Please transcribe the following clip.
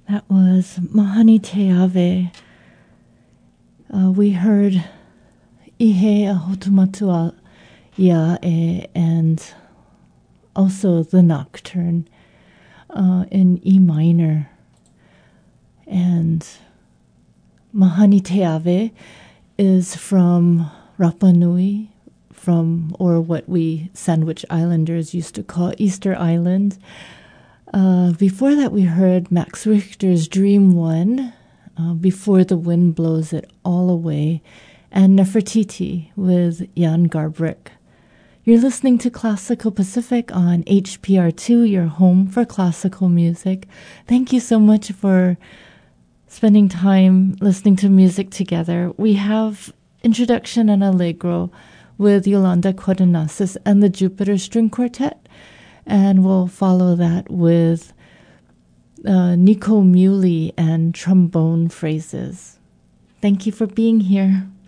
That was Mahani Te Ave. We heard Ihe Ahotumatu Iae and also the Nocturne in E minor. And Mahani Te Ave is from Rapa Nui, or what we Sandwich Islanders used to call Easter Island. Before that, we heard Max Richter's Dream One, Before the Wind Blows It All Away, and Nefertiti with Jan Garbrick. You're listening to Classical Pacific on HPR2, your home for classical music. Thank you so much for spending time listening to music together. We have Introduction and Allegro with Yolanda Cardenas and the Jupiter String Quartet, and we'll follow that with Nico Muley and Trombone Phrases. Thank you for being here.